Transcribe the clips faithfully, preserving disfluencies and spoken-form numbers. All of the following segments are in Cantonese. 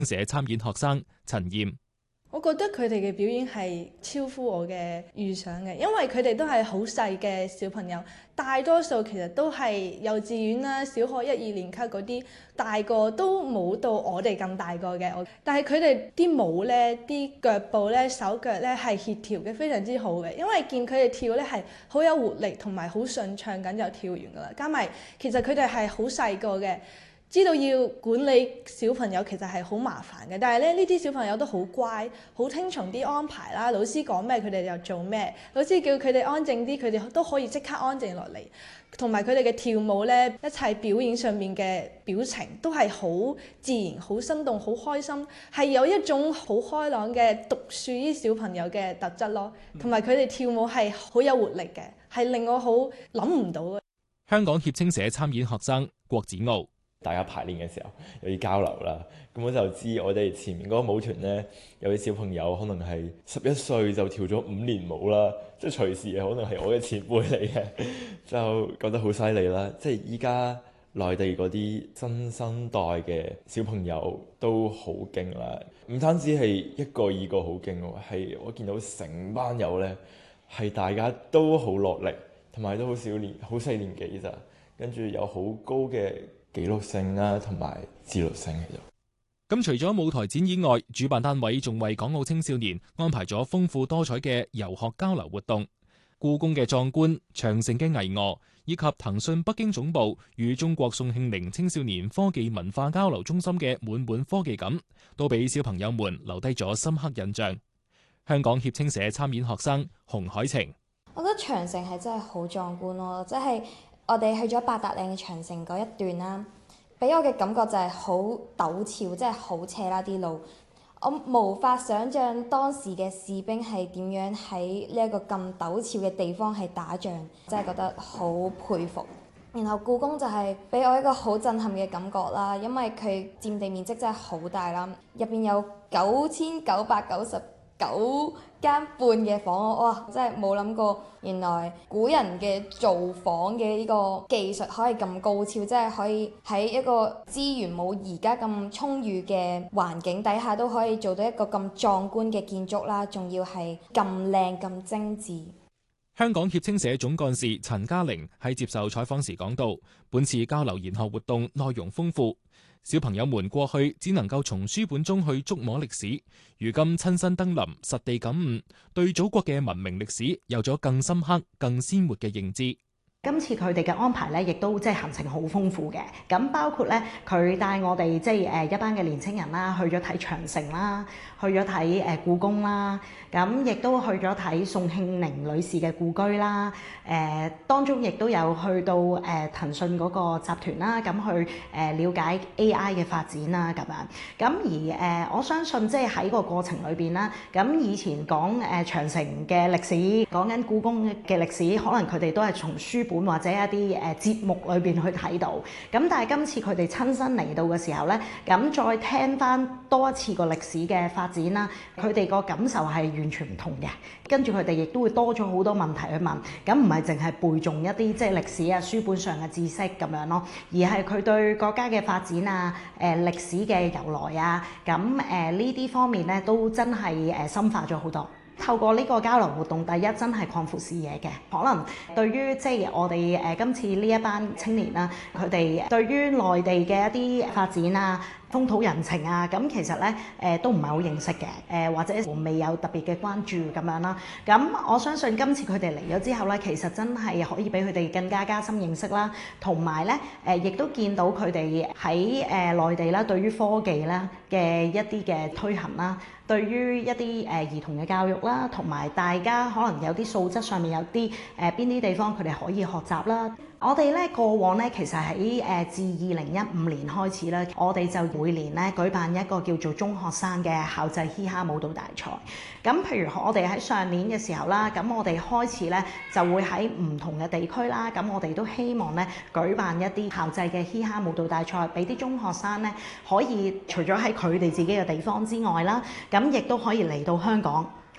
社參演學生陳燕。 我覺得佢哋嘅表演係超乎我嘅預想嘅，因為佢哋都係好細嘅小朋友，大多數其實都係幼稚園啦、小學一二年級嗰啲，大個都冇到我哋咁大個嘅。但係佢哋啲舞呢、啲腳步呢、手腳呢係協調嘅非常之好嘅，因為見佢哋跳呢係好有活力同埋好順暢咁就跳完㗎啦。加埋其實佢哋係好細個嘅。知道要管理小朋友其實係好麻煩嘅，但係咧呢啲小朋友都好乖，好聽從啲安排啦。老師講咩佢哋就做咩，老師叫佢哋安靜啲，佢哋都可以即刻安靜落嚟。同埋佢哋嘅跳舞呢，一切表演上面嘅表情都係好自然、好生動、好開心，係有一種好開朗嘅獨樹於小朋友嘅特質咯。同埋佢哋跳舞係好有活力嘅，係令我好諗唔到嘅。 香港協青社參演學生郭子傲。 大家排練嘅時候有啲交流啦，咁我就知我哋前面嗰個舞團呢，有啲小朋友可能係十一歲就跳咗五年舞啦，即係隨時可能係我嘅前輩嚟嘅，就覺得好犀利啦。即係依家內地嗰啲新生代嘅小朋友都好勁啦，唔單止係一個二個好勁喎，係我見到成班友呢，係大家都好落力，同埋都好少年好細年紀咋，跟住有好高嘅紀錄性啦，同埋自律性喺度。 咁除咗舞台展以外，主辦單位仲為港澳青少年安排咗豐富多彩嘅遊學交流活動。故宮嘅壯觀、長城嘅巍峨，以及騰訊北京總部與中國宋慶齡青少年科技文化交流中心嘅滿滿科技感，都俾小朋友們留低咗深刻印象。香港協青社參演學生洪海晴。 我覺得長城係真係好壯觀咯，即係我哋去咗八達嶺嘅長城嗰一段啦，俾我嘅感覺就係好陡峭，即係好斜啦啲路。我無法想像當時嘅士兵係點樣喺呢一個咁陡峭嘅地方係打仗，真係覺得好佩服。然後故宮就係俾我一個好震撼嘅感覺啦，因為佢佔地面積真係好大啦，入邊有九千九百九十九間半嘅房屋，哇！真係冇諗過，原來古人嘅造房嘅呢個技術可以咁高超，即係可以喺一個資源冇而家咁充裕嘅環境底下，都可以做到一個咁壯觀嘅建築啦，仲要係咁靚咁精緻。 香港協青社總幹事陳嘉玲喺接受採訪時講到，本次交流研學活動內容豐富。小朋友們過去只能夠從書本中去觸摸歷史，如今親身登臨，實地感悟，對祖國嘅文明歷史有咗更深刻、更鮮活嘅認知。 今次佢哋嘅安排咧，亦都即係行程好豐富嘅。咁包括咧，佢帶我哋即係誒一班嘅年青人啦，去咗睇長城啦，去咗睇誒故宮啦。咁亦都去咗睇宋慶齡女士嘅故居啦。誒、呃、當中亦都有去到誒、呃、騰訊嗰個集團啦，咁去誒了解 A I 嘅發展啦咁樣。咁而誒、呃、我相信即係喺個過程裏邊啦，咁以前講誒、呃、長城嘅歷史，講緊故宮嘅歷史，可能佢哋都係從書本或者一啲誒節目裏邊去睇到。咁但係今次佢哋親身嚟到嘅時候咧，咁再聽翻多一次個歷史嘅發展啦，佢哋個感受係完全唔同嘅。跟住佢哋亦都會多咗好多問題去問，咁唔係淨係背誦一啲即係歷史啊書本上嘅知識咁樣咯，而係佢對國家嘅發展啊、誒歷史嘅由來啊，咁誒呢啲方面咧都真係誒深化咗好多。透過呢個交流活動，第一真係擴闊視野嘅，可能對於即係我哋誒今次呢一班青年啦，佢哋對於內地嘅一啲發展啊、風土人情啊，咁其實咧誒都唔係好認識嘅，誒或者未有特別嘅關注咁樣啦。咁我相信今次佢哋嚟咗之後咧，其實真係可以俾佢哋更加加深認識啦，同埋咧誒亦都見到佢哋喺誒內地啦，對於科技啦嘅一啲嘅推行啦。對於一啲誒兒童嘅教育啦，同埋大家可能有啲素質上面有啲誒邊啲地方佢哋可以學習啦。我哋咧過往咧其實喺誒自二零一五年開始咧，我哋就每年咧舉辦一個叫做中學生嘅校際嘻哈舞蹈大賽。咁譬如我哋喺上年嘅時候啦，咁我哋開始咧就會喺唔同嘅地區啦，咁我哋都希望咧舉辦一啲校際嘅嘻哈舞蹈大賽，俾啲中學生咧可以除咗喺佢哋自己嘅地方之外啦，咁亦都可以嚟到香港。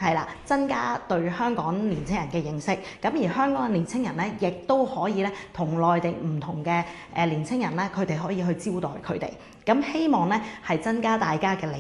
係啦，增加對香港年青人嘅認識。咁而香港嘅年青人咧，亦都可以咧同內地唔同嘅誒年青人咧，佢哋可以去招待佢哋。咁希望咧係增加大家嘅理